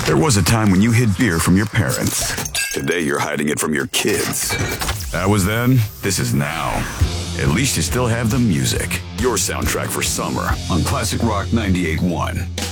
There was a time when you hid beer from your parents. Today you're hiding it from your kids. That was then, this is now. At least you still have the music. Your soundtrack for summer on Classic Rock 98.1.